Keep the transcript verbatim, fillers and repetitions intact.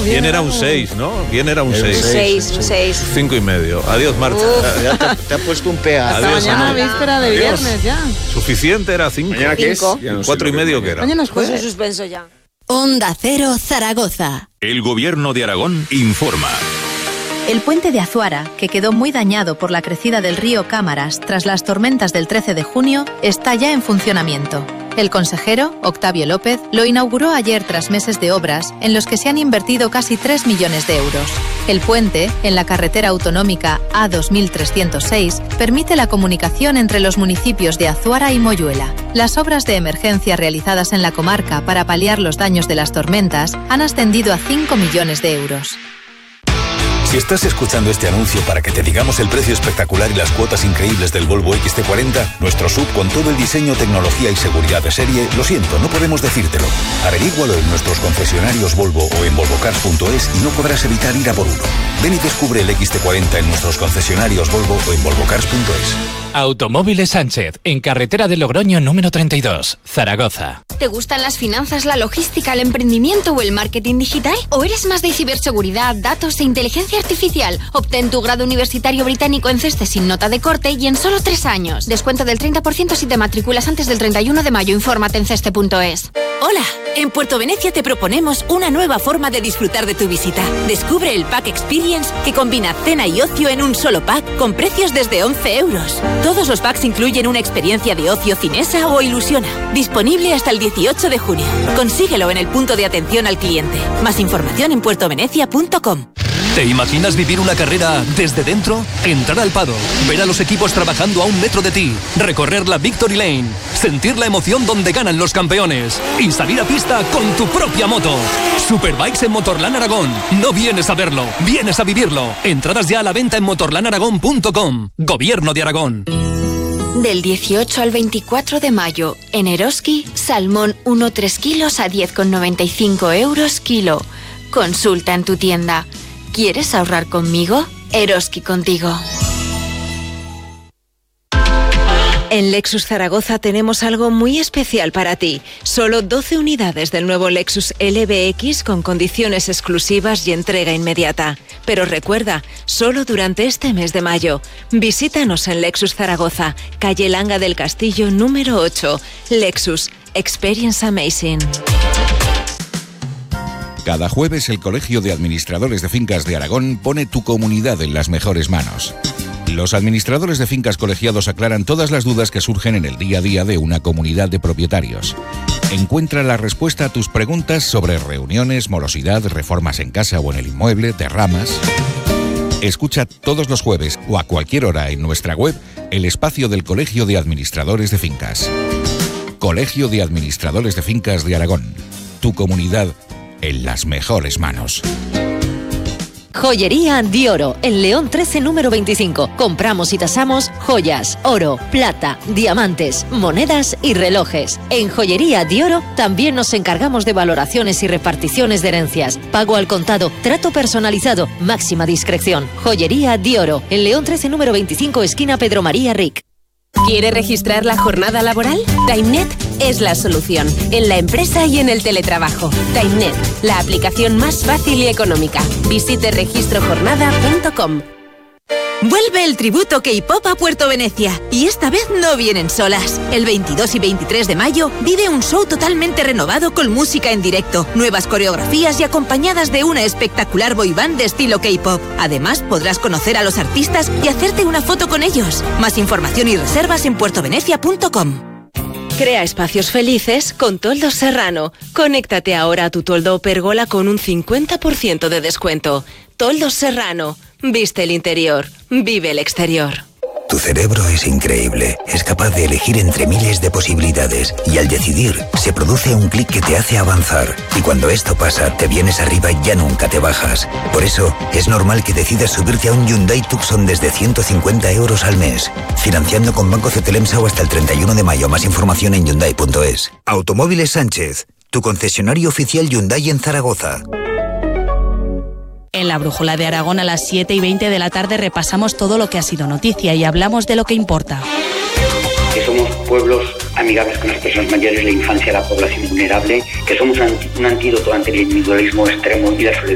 bien era un seis, ¿no? Bien era un seis. Un seis, un seis. Cinco y medio. Adiós, Marta. Uh, ya te, te ha puesto un P A. Hasta Adiós, mañana, amor. víspera de Adiós. viernes ya. Suficiente era cinco. ¿Mañana qué es? Cinco. Ya no sé Cuatro y lo que medio es que era. Mañana es Pues un jueves. suspenso ya. Onda Cero, Zaragoza. El Gobierno de Aragón informa. El puente de Azuara, que quedó muy dañado por la crecida del río Cámaras tras las tormentas del trece de junio, está ya en funcionamiento. El consejero, Octavio López, lo inauguró ayer tras meses de obras en los que se han invertido casi tres millones de euros. El puente, en la carretera autonómica A dos mil trescientos seis, permite la comunicación entre los municipios de Azuara y Moyuela. Las obras de emergencia realizadas en la comarca para paliar los daños de las tormentas han ascendido a cinco millones de euros. Si estás escuchando este anuncio para que te digamos el precio espectacular y las cuotas increíbles del Volvo X C cuarenta, nuestro sub con todo el diseño, tecnología y seguridad de serie, lo siento, no podemos decírtelo. Averígualo en nuestros concesionarios Volvo o en volvocars punto es y no podrás evitar ir a por uno. Ven y descubre el X C cuarenta en nuestros concesionarios Volvo o en volvocars punto es. Automóviles Sánchez, en carretera de Logroño número treinta y dos, Zaragoza. ¿Te gustan las finanzas, la logística, el emprendimiento o el marketing digital? ¿O eres más de ciberseguridad, datos e inteligencia artificial? Obtén tu grado universitario británico en CESTE sin nota de corte y en solo tres años. Descuento del treinta por ciento si te matriculas antes del treinta y uno de mayo. Infórmate en ceste punto es. Hola, en Puerto Venecia te proponemos una nueva forma de disfrutar de tu visita. Descubre el Pack Experience, que combina cena y ocio en un solo pack con precios desde once euros. Todos los packs incluyen una experiencia de ocio Cinesa o Ilusiona. Disponible hasta el dieciocho de junio. Consíguelo en el punto de atención al cliente. Más información en puerto venecia punto com. ¿Te imaginas vivir una carrera desde dentro? Entrar al paddock, ver a los equipos trabajando a un metro de ti, recorrer la Victory Lane, sentir la emoción donde ganan los campeones y salir a pista con tu propia moto. Superbikes en Motorland Aragón. No vienes a verlo, vienes a vivirlo. Entradas ya a la venta en motorland aragón punto com. Gobierno de Aragón. Del dieciocho al veinticuatro de mayo, en Eroski, salmón uno tres kilos a diez con noventa y cinco euros kilo. Consulta en tu tienda. ¿Quieres ahorrar conmigo? Eroski contigo. En Lexus Zaragoza tenemos algo muy especial para ti. Solo doce unidades del nuevo Lexus L B X con condiciones exclusivas y entrega inmediata. Pero recuerda, solo durante este mes de mayo. Visítanos en Lexus Zaragoza, calle Langa del Castillo número ocho. Lexus, Experience Amazing. Cada jueves el Colegio de Administradores de Fincas de Aragón pone tu comunidad en las mejores manos. Los administradores de fincas colegiados aclaran todas las dudas que surgen en el día a día de una comunidad de propietarios. Encuentra la respuesta a tus preguntas sobre reuniones, morosidad, reformas en casa o en el inmueble, derramas. Escucha todos los jueves o a cualquier hora en nuestra web el espacio del Colegio de Administradores de Fincas. Colegio de Administradores de Fincas de Aragón. Tu comunidad en las mejores manos. Joyería Di Oro, en León trece número veinticinco. Compramos y tasamos joyas, oro, plata, diamantes, monedas y relojes. En Joyería Di Oro también nos encargamos de valoraciones y reparticiones de herencias. Pago al contado, trato personalizado, máxima discreción. Joyería Di Oro, en León trece número veinticinco, esquina Pedro María Ric. ¿Quiere registrar la jornada laboral? TimeNet es la solución, en la empresa y en el teletrabajo. TimeNet, la aplicación más fácil y económica. Visite registro jornada punto com. Vuelve el tributo K-pop a Puerto Venecia. Y esta vez no vienen solas. El veintidós y veintitrés de mayo vive un show totalmente renovado con música en directo, nuevas coreografías y acompañadas de una espectacular boyband de estilo K-pop. Además, podrás conocer a los artistas y hacerte una foto con ellos. Más información y reservas en puerto venecia punto com. Crea espacios felices con Toldos Serrano. Conéctate ahora a tu toldo o pergola con un cincuenta por ciento de descuento. Toldos Serrano. Viste el interior, vive el exterior. Tu cerebro es increíble. Es capaz de elegir entre miles de posibilidades y al decidir se produce un clic que te hace avanzar. Y cuando esto pasa, te vienes arriba y ya nunca te bajas. Por eso, es normal que decidas subirte a un Hyundai Tucson desde ciento cincuenta euros al mes. Financiando con Banco Cetelemsa o hasta el treinta y uno de mayo. Más información en hyundai punto es. Automóviles Sánchez, tu concesionario oficial Hyundai en Zaragoza. En la Brújula de Aragón a las siete y veinte de la tarde repasamos todo lo que ha sido noticia y hablamos de lo que importa. Que somos pueblos amigables con las personas mayores, la infancia, la población vulnerable, que somos un antídoto ante el individualismo extremo y la soledad.